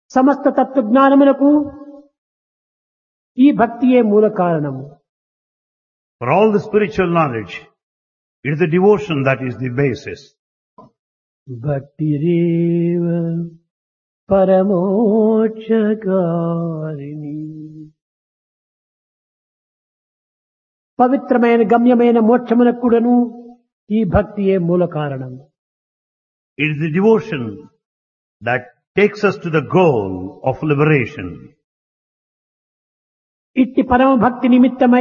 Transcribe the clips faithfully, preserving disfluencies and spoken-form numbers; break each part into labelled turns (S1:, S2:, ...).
S1: సమస్త తత్వజ్ఞానములకు ఈ భక్తియే మూల కారణము.
S2: For all the spiritual knowledge, it is the devotion that is the basis.
S1: భక్తిరేవ పరమోక్షకారిణి. పవిత్రమైన గమ్యమైన మోక్షమునకు కూడాను ఈ భక్తియే మూల కారణం.
S2: It is the devotion that takes us to the goal of liberation.
S1: ఇట్టి పరమ భక్తి నిమిత్తమై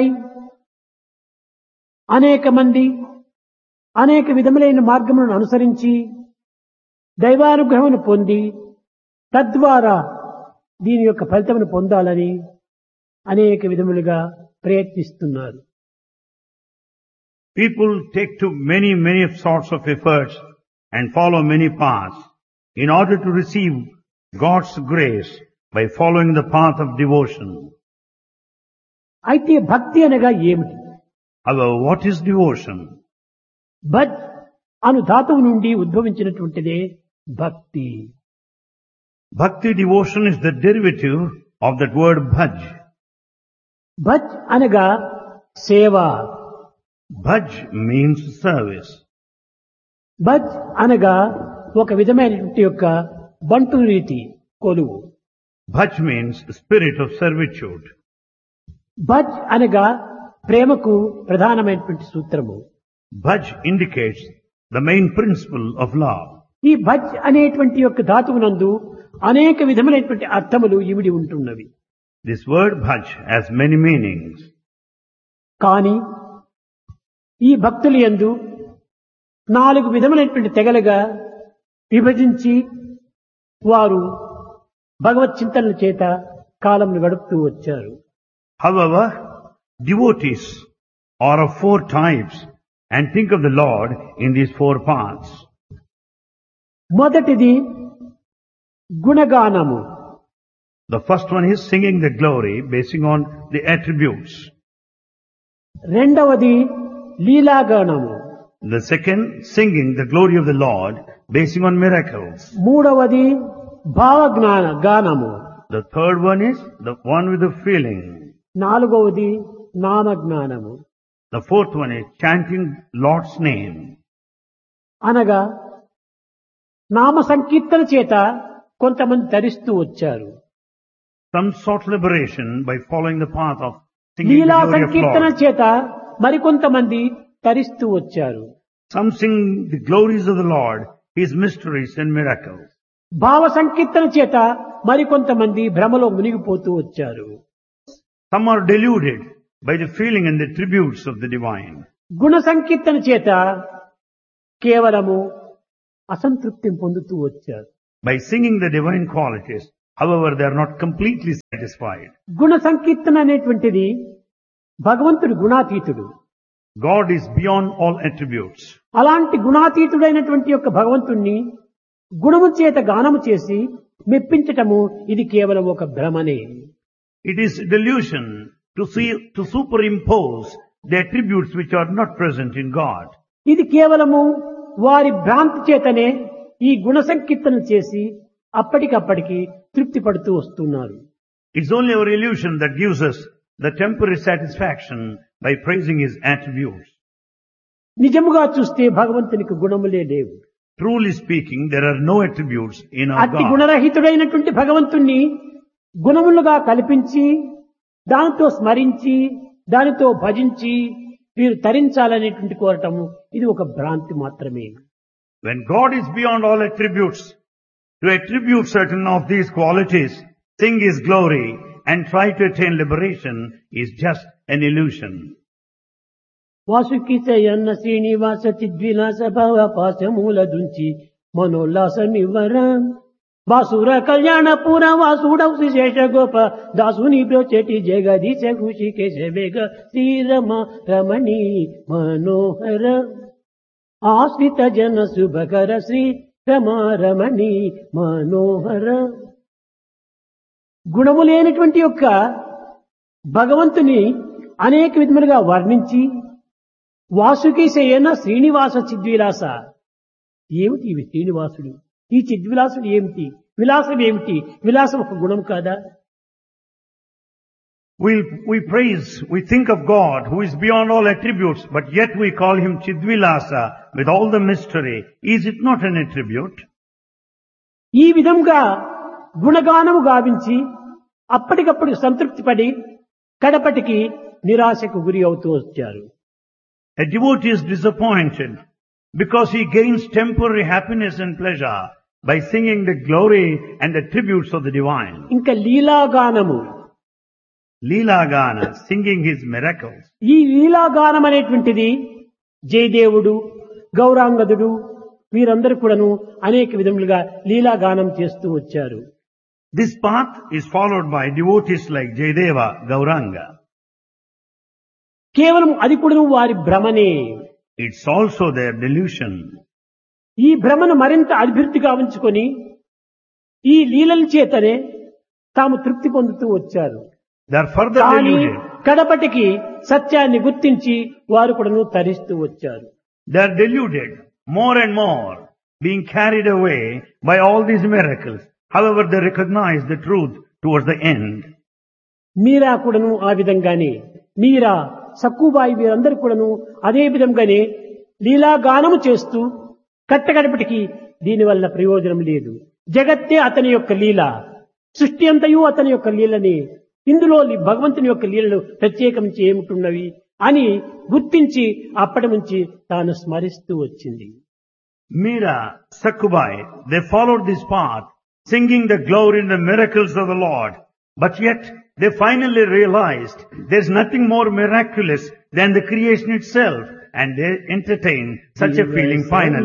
S1: అనేక మంది అనేక విధములైన మార్గములను అనుసరించి దైవానుగ్రహమును పొంది తద్వారా దీని యొక్క ఫలితమును పొందాలని అనేక విధములుగా ప్రయత్నిస్తున్నారు.
S2: People take to many, many sorts of efforts and follow many paths in order to receive God's grace by following the path of devotion.
S1: అయితే భక్తి అనగా ఏమిటి?
S2: However, what is devotion?
S1: భజ్ అను ధాతువు నుండి ఉద్భవించినటువంటిదే భక్తి.
S2: Bhakti devotion is the derivative of that word bhaj.
S1: భజ్ అనగా సేవ.
S2: Bhaj means service.
S1: భజ్ అనగా ఒక విధమైనటువంటి యొక్క బంటు రీతి కొలువు.
S2: Bhaj means spirit of servitude.
S1: భజ్ అనగా ప్రేమకు ప్రధానమైనటువంటి సూత్రము.
S2: Bhaj indicates the main principle of love.
S1: ఈ భజ్ అనేటువంటి యొక్క ధాతువునందు అనేక విధములైనటువంటి అర్థములు ఇమిడి ఉంటున్నవి.
S2: This word bhaj has many meanings.
S1: కానీ ఈ భక్తులు యందు నాలుగు విధములైనటువంటి తెగలుగా విభజించి వారు భగవత్ చింతనల చేత కాలంను గడుపుతూ వచ్చారు.
S2: However, devotees are of four types and think of the Lord in these four paths.
S1: మొదటిది గుణగానము.
S2: The first one is singing the glory basing on the attributes.
S1: రెండవది లీలాగానము.
S2: The second, singing the glory of the Lord basing on miracles.
S1: మూడవది భావజ్ఞాన గానము.
S2: The third one is the one with the feeling.
S1: నాలుగవది నామజ్ఞానము.
S2: The fourth one is chanting Lord's name.
S1: అనగా నామ సంకీర్తన చేత కొంతమంది తరిస్తూ వచ్చారు.
S2: Some sought liberation by following the path of singing the
S1: Leela
S2: glory of
S1: Sankirtana
S2: Lord.
S1: చేత మరికొంతమంది తరిస్తూ వచ్చారు.
S2: Some sing the glories of the Lord, His mysteries and miracles.
S1: భావ సంకీర్తన చేత మరికొంతమంది భ్రమలో మునిగిపోతూ వచ్చారు.
S2: Some are deluded by the feeling and the tributes of the divine.
S1: గుణ సంకీర్తన చేత కేవలము అసంతృప్తిని పొందుతూ వచ్చారు.
S2: By singing the divine qualities, however, they are not completely satisfied.
S1: గుణ సంకీర్తన అనేటువంటిది భగవంతుడు గుణాతీతుడు.
S2: God is beyond all attributes.
S1: అలాంటి గుణాతీతుడైనటువంటి యొక్క భగవంతుణ్ణి గుణము చేత గానము చేసి మెప్పించటము ఇది కేవలం ఒక భ్రమనే.
S2: It is delusion to see, to superimpose the attributes which are not present in God.
S1: ఇది కేవలము వారి భ్రాంతి చేతనే ఈ గుణ సంకీర్తన చేసి అప్పటికప్పటికి తృప్తి పడుతూ వస్తున్నారు.
S2: It's only our illusion that gives us the temporary satisfaction by praising His attributes.
S1: నిజముగా చూస్తే భగవంతునికి గుణములే లేవు.
S2: Truly speaking, there are no attributes in our
S1: అతి
S2: God.
S1: గుణరహితుడైనటువంటి భగవంతుణ్ణి గుణములుగా కల్పించి దానితో స్మరించి దానితో భజించి వీరు తరించాలనేటువంటి కోరటము ఇది ఒక భ్రాంతి మాత్రమే.
S2: When God is beyond all attributes, to attribute certain of these qualities, sing His glory and try to attain liberation is just an illusion.
S1: వాసుకితయన్న Srinivasa చిద్విలాస భవ పాశమూల దుంచి మనోల్లాసమివర వాసుర కళ్యాణ పుర వాసుడౌ శేష గోప దాసుని బ్రోచెటి జగదీశ ఖుషికేశ వేగ శ్రీరమ రమణి మనోహర ఆశ్రిత జన శుభకర శ్రీ రమారమణి మనోహర. గుణము లేనటువంటి యొక్క భగవంతుని అనేక విధములుగా వర్ణించి వాసుకీశయన శ్రీనివాస చిద్విలాస. ఏమిటి ఇవి శ్రీనివాసుడు? ఈ చిద్విలాసుడు ఏమిటి? విలాసం ఏమిటి? విలాసం ఒక గుణం కాదా?
S2: We, we praise, we think of God who is beyond all attributes, but yet we call him Chidvilasa with all the mystery. Is it not an attribute?
S1: ఈ విధంగా గుణగానము గావించి అప్పటికప్పుడు సంతృప్తి పడి కడపటికి నిరాశకు గురి అవుతూ వచ్చారు.
S2: A devotee is disappointed because he gains temporary happiness and pleasure by singing the glory and attributes of the divine.
S1: ఇంకా లీలాగానము,
S2: Leelagana, singing his miracles.
S1: ఈ లీలాగానం అనేటువంటిది జయదేవుడు, గౌరాంగదుడు వీరందరూ కూడాను అనేక విధములుగా లీలాగానం చేస్తూ వచ్చారు.
S2: This path is followed by devotees like Jayadeva, Gauranga.
S1: కేవలం అది కూడా వారి భ్రమనే.
S2: It's also their delusion.
S1: ఈ భ్రమను మరింత అభివృద్ధిగా ఉంచుకొని ఈ లీలల చేతనే తాము తృప్తి పొందుతూ వచ్చారు.
S2: They are further
S1: కానీ
S2: deluded.
S1: కడపటికి సత్యాన్ని గుర్తించి వారు కూడాను తరిస్తూ వచ్చారు.
S2: They are deluded more and more, being carried away by all these miracles. However, they recognize the truth towards the end.
S1: మీరా కూడాను ఆ విధంగానే, మీరా సక్కుబాయి వీరందరూ కూడాను అదే విధంగానే లీలాగానము చేస్తూ కట్టగడపటికి దీనివల్ల ప్రయోజనం లేదు. జగత్తే అతని యొక్క లీల, సృష్టి అంతయు అతని యొక్క లీలని, ఇందులో భగవంతుని యొక్క లీలలు ప్రత్యేకించి ఏమిటున్నవి అని గుర్తించి అప్పటి నుంచి తాను స్మరిస్తూ వచ్చింది.
S2: Meera, Sakkubai, they followed this path, singing the glory and the miracles of the Lord. But yet, they finally realized there's nothing more miraculous than the creation itself. And they entertained such a feeling finally.